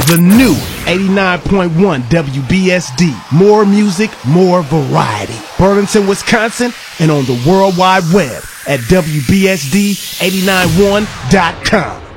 The new 89.1 WBSD. More music, more variety. Burlington, Wisconsin, and on the World Wide Web at WBSD891.com.